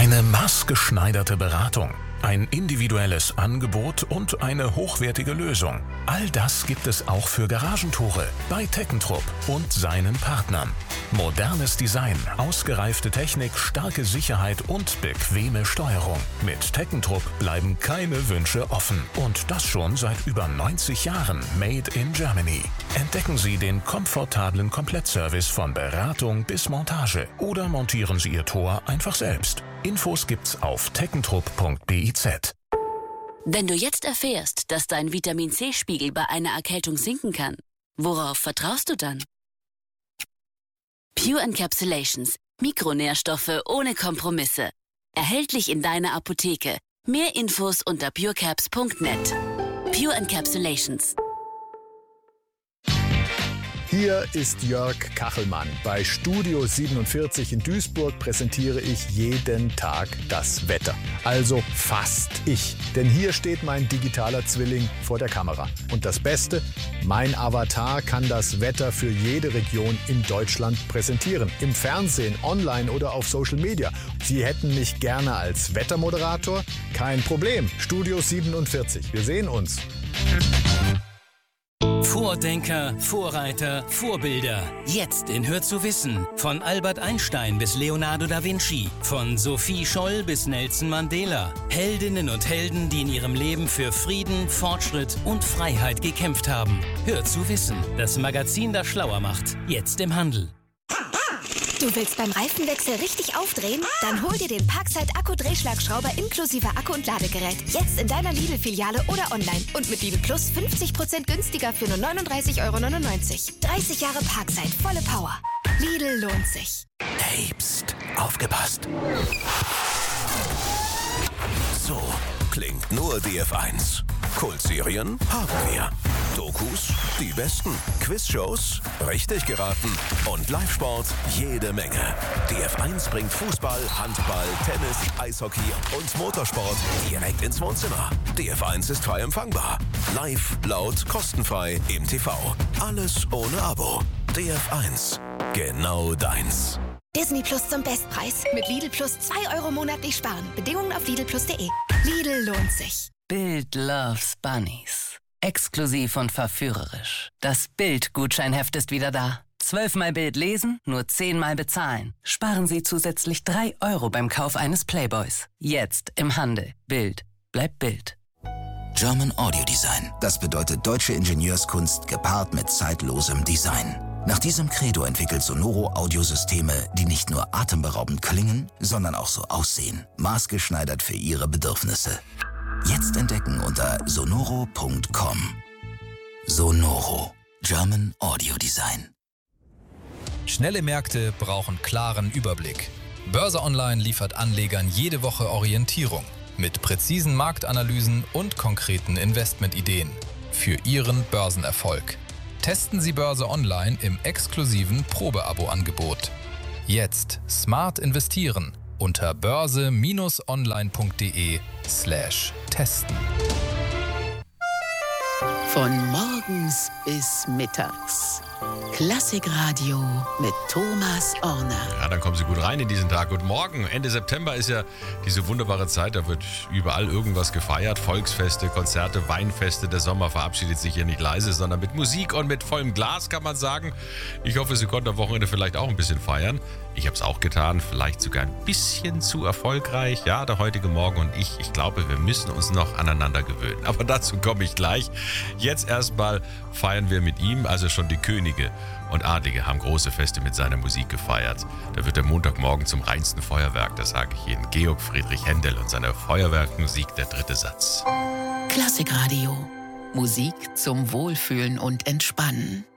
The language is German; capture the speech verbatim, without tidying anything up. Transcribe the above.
Eine maßgeschneiderte Beratung, ein individuelles Angebot und eine hochwertige Lösung. All das gibt es auch für Garagentore bei Teckentrupp und seinen Partnern. Modernes Design, ausgereifte Technik, starke Sicherheit und bequeme Steuerung. Mit Teckentrupp bleiben keine Wünsche offen. Und das schon seit über neunzig Jahren. Made in Germany. Entdecken Sie den komfortablen Komplettservice von Beratung bis Montage. Oder montieren Sie Ihr Tor einfach selbst. Infos gibt's auf teckentrupp punkt biz. Wenn du jetzt erfährst, dass dein Vitamin-C-Spiegel bei einer Erkältung sinken kann, worauf vertraust du dann? Pure Encapsulations. Mikronährstoffe ohne Kompromisse. Erhältlich in deiner Apotheke. Mehr Infos unter purecaps punkt net. Pure Encapsulations. Hier ist Jörg Kachelmann. Bei Studio siebenundvierzig in Duisburg präsentiere ich jeden Tag das Wetter. Also fast ich. Denn hier steht mein digitaler Zwilling vor der Kamera. Und das Beste, mein Avatar kann das Wetter für jede Region in Deutschland präsentieren. Im Fernsehen, online oder auf Social Media. Sie hätten mich gerne als Wettermoderator? Kein Problem. Studio siebenundvierzig. Wir sehen uns. Vordenker, Vorreiter, Vorbilder. Jetzt in Hör zu wissen. Von Albert Einstein bis Leonardo da Vinci. Von Sophie Scholl bis Nelson Mandela. Heldinnen und Helden, die in ihrem Leben für Frieden, Fortschritt und Freiheit gekämpft haben. Hör zu wissen. Das Magazin, das schlauer macht. Jetzt im Handel. Du willst beim Reifenwechsel richtig aufdrehen? Dann hol dir den Parkside Akku-Drehschlagschrauber inklusive Akku und Ladegerät. Jetzt in deiner Lidl-Filiale oder online. Und mit Lidl Plus fünfzig Prozent günstiger für nur neununddreißig Euro neunundneunzig. dreißig Jahre Parkside, volle Power. Lidl lohnt sich. Hey, pst, aufgepasst. So klingt nur D F eins. Kultserien haben wir. Dokus, die besten. Quizshows, richtig geraten. Und Live-Sport, jede Menge. D F eins bringt Fußball, Handball, Tennis, Eishockey und Motorsport direkt ins Wohnzimmer. D F eins ist frei empfangbar. Live, laut, kostenfrei im T V. Alles ohne Abo. D F eins. Genau deins. Disney Plus zum Bestpreis. Mit Lidl Plus zwei Euro monatlich sparen. Bedingungen auf lidl plus punkt de. Lidl lohnt sich. Bild loves Bunnies. Exklusiv und verführerisch. Das Bild-Gutscheinheft ist wieder da. Zwölfmal Bild lesen, nur zehnmal bezahlen. Sparen Sie zusätzlich drei Euro beim Kauf eines Playboys. Jetzt im Handel. Bild bleibt Bild. German Audio Design. Das bedeutet deutsche Ingenieurskunst gepaart mit zeitlosem Design. Nach diesem Credo entwickelt Sonoro Audiosysteme, die nicht nur atemberaubend klingen, sondern auch so aussehen. Maßgeschneidert für Ihre Bedürfnisse. Jetzt entdecken unter sonoro punkt com. Sonoro. German Audio Design. Schnelle Märkte brauchen klaren Überblick. Börse Online liefert Anlegern jede Woche Orientierung mit präzisen Marktanalysen und konkreten Investmentideen für Ihren Börsenerfolg. Testen Sie Börse Online im exklusiven Probeabo-Angebot. Jetzt smart investieren unter börse-online.de slash testen. Von morgens bis mittags. Klassikradio mit Thomas Orner. Ja, dann kommen Sie gut rein in diesen Tag. Guten Morgen. Ende September ist ja diese wunderbare Zeit. Da wird überall irgendwas gefeiert. Volksfeste, Konzerte, Weinfeste. Der Sommer verabschiedet sich hier nicht leise, sondern mit Musik und mit vollem Glas, kann man sagen. Ich hoffe, Sie konnten am Wochenende vielleicht auch ein bisschen feiern. Ich habe es auch getan, vielleicht sogar ein bisschen zu erfolgreich. Ja, der heutige Morgen und ich, ich glaube, wir müssen uns noch aneinander gewöhnen. Aber dazu komme ich gleich. Jetzt erstmal feiern wir mit ihm, also schon die Könige und Adlige haben große Feste mit seiner Musik gefeiert. Da wird der Montagmorgen zum reinsten Feuerwerk, das sage ich Ihnen. Georg Friedrich Händel und seine Feuerwerkmusik, der dritte Satz. Klassikradio. Musik zum Wohlfühlen und Entspannen.